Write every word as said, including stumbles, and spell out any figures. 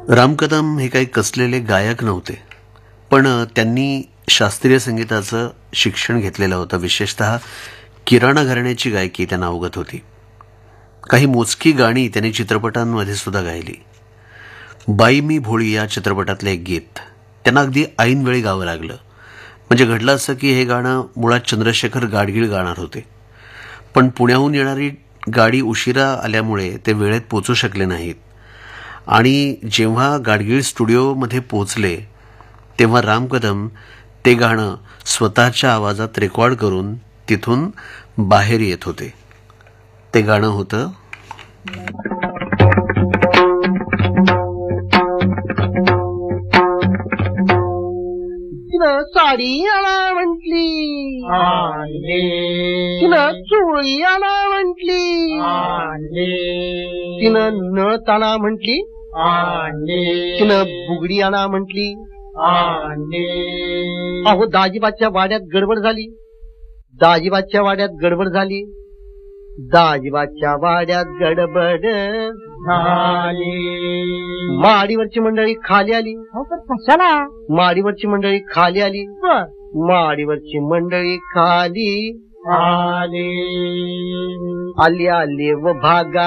राम कदम हे काही कसलेले गायक नव्हते, पण त्यांनी शास्त्रीय संगीताचं शिक्षण घेतलेलं होतं. विशेषतः किराणा घराण्याची गायकी त्यांना अवगत होती. काही मोजकी गाणी त्यांनी चित्रपटांमध्ये सुद्धा गायली. बाई मी भोळी या चित्रपटातलं एक गीत त्यांना अगदी ऐन वेळी गावं लागलं. म्हणजे घडलं असं की हे गाणं मुळात चंद्रशेखर गाडगीळ गाणार होते, पण पुण्याहून येणारी गाडी उशिरा आल्यामुळे ते वेळेत पोचू शकले नाहीत. आणि जेव्हा गाडगीळ स्टुडिओमध्ये पोचले तेव्हा राम कदम ते गाणं स्वतःच्या आवाजात रेकॉर्ड करून तिथून बाहेर येत होते. ते गाणं होतं तिनं साडी आणा म्हटली, तिनं चोळी आणा म्हटली, तिनं नथ आणा म्हटली, तिनं बुगडी आणा म्हटली. अहो दाजीबाच्या वाड्यात गडबड झाली, दाजीबाच्या वाड्यात गडबड झाली, दाजीबाच्या वाड्यात गडबड झाली. माडीवरची मंडळी खाली आली. कशाला? माडीवरची मंडळी खाली आली. माडीवरची मंडळी खाली आली. आली आली व भागा